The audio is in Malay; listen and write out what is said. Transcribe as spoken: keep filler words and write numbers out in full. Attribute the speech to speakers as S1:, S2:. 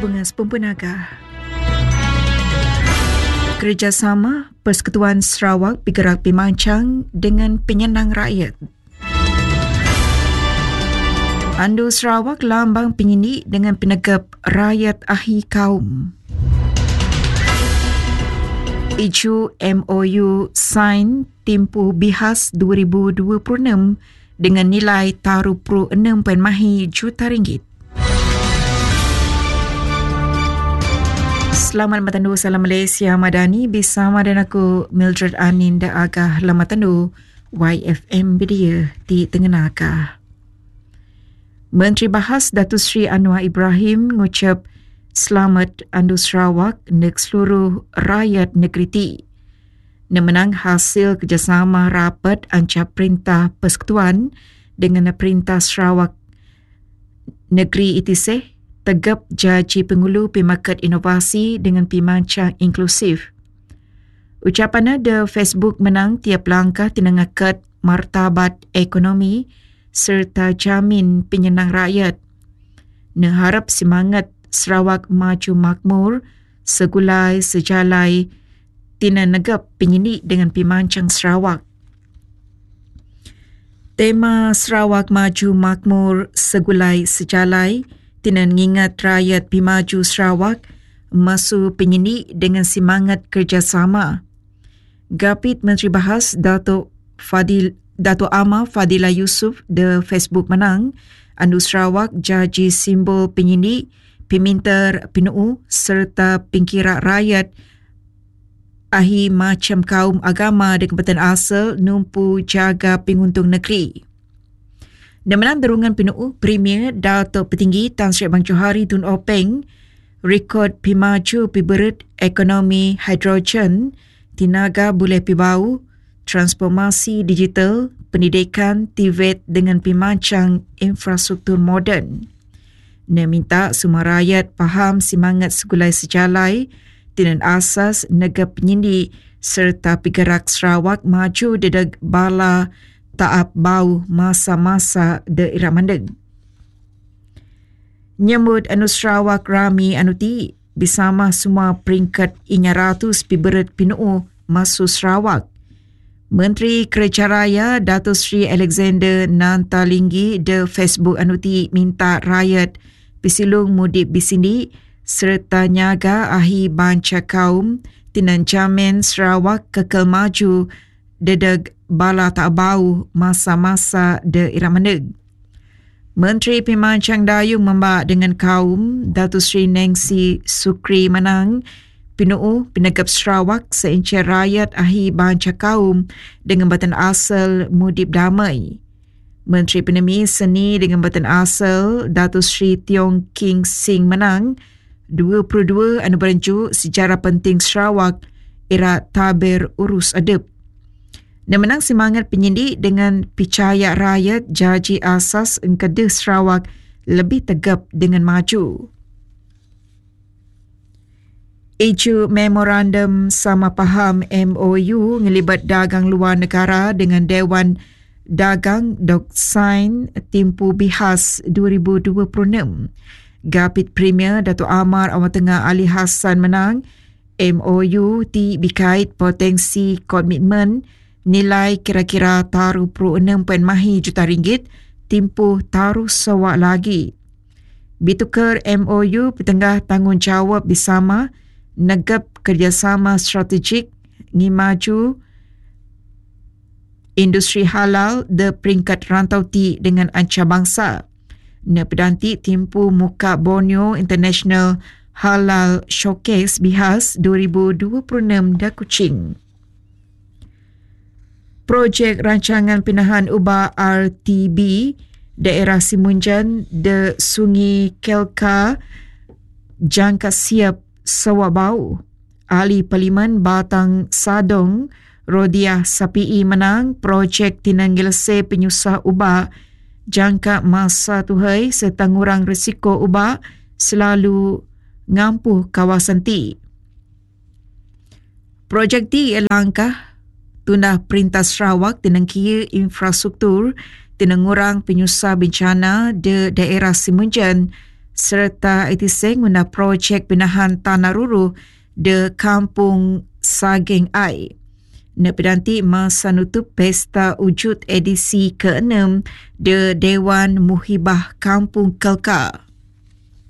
S1: Bunga Pempenaga. Kerjasama Persekutuan Sarawak bergerak bimancang dengan penyenang rakyat. Andu Sarawak lambang penyidik dengan penegap rakyat ahi kaum. Isu M O U sign tempoh bihas dua ribu dua puluh enam dengan nilai taruh enam perpuluhan lima juta ringgit. Selamat Matandu, Salam Malaysia Madani bersama dan aku Mildred Anin da Agah Lamatandu Y F M Media di Tengenaka. Menteri Bahas Datuk Seri Anwar Ibrahim mengucap selamat Andu Sarawak nek seluruh rakyat negeri ti. Nemenang hasil kerjasama rapat anca Perintah Persekutuan dengan Perintah Sarawak Negeri Itiseh tegap jaji pengulu pemakat inovasi dengan pimancang inklusif. Ucapan ada Facebook menang tiap langkah tinangakat martabat ekonomi serta jamin penyenang rakyat. Neharap semangat Sarawak maju makmur segulai sejalai tinanagap penyidik dengan pimancang Sarawak. Tema Sarawak maju makmur segulai sejalai tinan ngingat rakyat pimaju Sarawak masu penyidik dengan semangat kerjasama. Gapit Menteri Bahas Datuk Fadil Datuk Amar Fadilah Yusof de Facebook menang Andu Sarawak jaji simbol penyidik, pemintar P N U serta pengkira rakyat ahi macam kaum agama dan kebatan asal numpu jaga penguntung negeri. Dan menang derungan P N U Premier Datuk Petinggi Tan Sri Abang Johari Tun Openg rekod pimaju piberit ekonomi hidrogen tinaga boleh pibau transformasi digital pendidikan T V E T dengan pimancang infrastruktur moden. Ne minta semua rakyat faham semangat segulai sejalai tinan asas negara penyindi serta pigerak Sarawak maju dedeg bala taap bau masa-masa de iramandeg. Nyambut anu Sarawak rami anu ti bersama semua peringkat inya ratus piberit P N U masuk Sarawak. Menteri Kerja Raya Datuk Seri Alexander Nantalinggi de Facebook anu ti minta rakyat pisilung mudip bisindi serta nyaga ahi banca kaum tinan jamin Sarawak kekal maju dedeg bala tak bau masa-masa de iramandeg. Menteri Pemancang Dayung membak dengan kaum Datuk Seri Nancy Sukri menang P N U penegap Sarawak seincir rakyat ahi banca kaum dengan batan asal mudip damai. Menteri Penemi Seni dengan batan asal Datuk Seri Tiong King Sing menang dua puluh dua anu berenjuk sejarah penting Sarawak era tabir urus adab. Dan menang semangat penyidik dengan percaya rakyat jaji asas engkedah Sarawak lebih tegap dengan maju. Isu memorandum sama faham M O U ngelibat dagang luar negara dengan Dewan Dagang dok sign tempoh bihas dua ribu dua puluh enam. Gapit Premier Datuk Amar Awang Tengah Ali Hassan menang M O U ti berkait potensi komitmen nilai kira-kira taruh enam perpuluhan lima juta ringgit tempoh taruh sewak lagi. Bitukar M O U petengah tanggungjawab bersama negap kerjasama strategik ngimaju industri halal de peringkat rantau ti dengan antarabangsa. Ne pedanti tempoh muka Borneo International Halal Showcase Bihas dua ribu dua puluh enam da Kuching. Projek rancangan pinahan ubah R T B daerah Simunjan de Sungai Kelka jangka siap sawabau. Ahli Parlimen Batang Sadong Rodiah Sapii menang projek tinanggilse penyusah ubah jangka masa tuhai serta ngurang risiko ubah selalu ngampuh kawasan ti. Projek ti langkah tundah Perintah Sarawak tinang kia infrastruktur tinang ngurang penyusah bencana de daerah Simunjan serta itiseng guna projek binahan tanah ruru de Kampung Sageng Ai. Nepedanti masa nutup Pesta Wujud edisi keenam de Dewan Muhibah Kampung Kelkar.